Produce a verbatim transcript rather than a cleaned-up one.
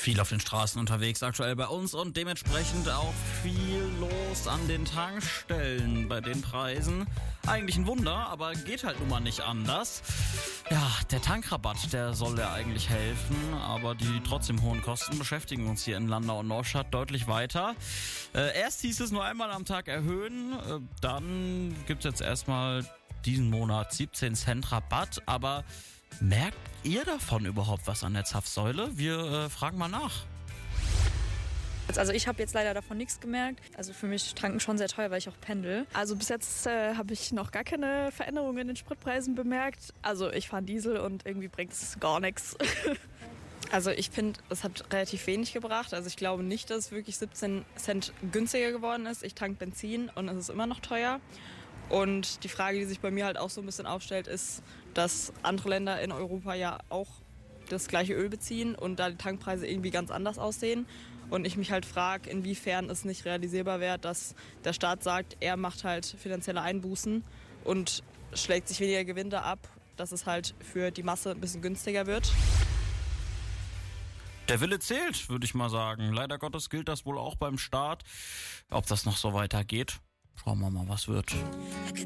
Viel auf den Straßen unterwegs aktuell bei uns und dementsprechend auch viel los an den Tankstellen bei den Preisen. Eigentlich ein Wunder, aber geht halt nun mal nicht anders. Ja, der Tankrabatt, der soll ja eigentlich helfen, aber die trotzdem hohen Kosten beschäftigen uns hier in Landau und Neustadt deutlich weiter. Äh, erst hieß es nur einmal am Tag erhöhen, äh, dann gibt's jetzt erstmal diesen Monat siebzehn Cent Rabatt, aber merkt ihr davon überhaupt was an der Zapfsäule? Wir äh, fragen mal nach. Also ich habe jetzt leider davon nichts gemerkt. Also für mich tanken schon sehr teuer, weil ich auch pendel. Also bis jetzt äh, habe ich noch gar keine Veränderungen in den Spritpreisen bemerkt. Also ich fahre Diesel und irgendwie bringt es gar nichts. Also ich finde, es hat relativ wenig gebracht. Also ich glaube nicht, dass es wirklich siebzehn Cent günstiger geworden ist. Ich tank Benzin und es ist immer noch teuer. Und die Frage, die sich bei mir halt auch so ein bisschen aufstellt, ist, dass andere Länder in Europa ja auch das gleiche Öl beziehen und da die Tankpreise irgendwie ganz anders aussehen. Und ich mich halt frage, inwiefern es nicht realisierbar wäre, dass der Staat sagt, er macht halt finanzielle Einbußen und schlägt sich weniger Gewinne ab, dass es halt für die Masse ein bisschen günstiger wird. Der Wille zählt, würde ich mal sagen. Leider Gottes gilt das wohl auch beim Staat. Ob das noch so weitergeht, schauen wir mal, was wird.